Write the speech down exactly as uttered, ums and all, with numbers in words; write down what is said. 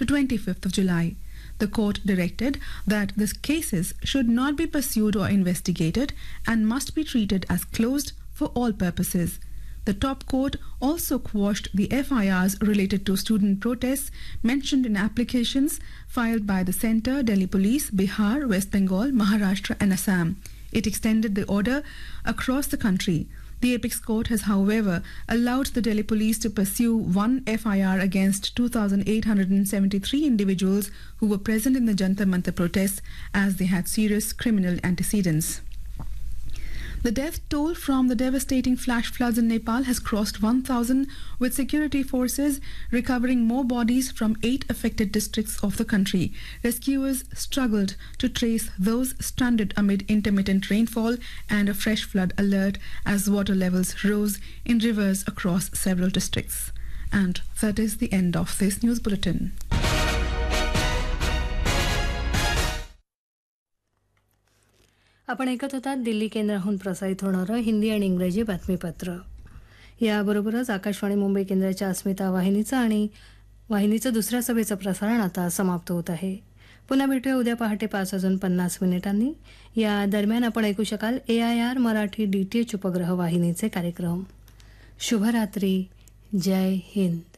to twenty-fifth of July. The court directed that the cases should not be pursued or investigated and must be treated as closed for all purposes. The top court also quashed the F I Rs related to student protests mentioned in applications filed by the Centre, Delhi Police, Bihar, West Bengal, Maharashtra and Assam. It extended the order across the country. The Apex Court has, however, allowed the Delhi Police to pursue one F I R against two thousand eight hundred seventy-three individuals who were present in the Jantar Mantar protests as they had serious criminal antecedents. The death toll from the devastating flash floods in Nepal has crossed one thousand, with security forces recovering more bodies from eight affected districts of the country. Rescuers struggled to trace those stranded amid intermittent rainfall and a fresh flood alert as water levels rose in rivers across several districts. And that is the end of this news bulletin. आपण ऐकत होतात दिल्ली केंद्राहून प्रसारित होणारं हिंदी आणि इंग्रजी बातमीपत्र. याबरोबरच आकाशवाणी मुंबई केंद्राच्या अस्मिता वाहिनीचं आणि वाहिनीचं दुसऱ्या सभेचं प्रसारण आता समाप्त होत आहे. पुन्हा भेटूया उद्या पहाटे पाच वाजून पन्नास मिनिटांनी. या दरम्यान आपण ऐकू शकाल ए I R Marathi D T H उपग्रह वाहिनीचे कार्यक्रम. शुभरात्री. जय हिंद.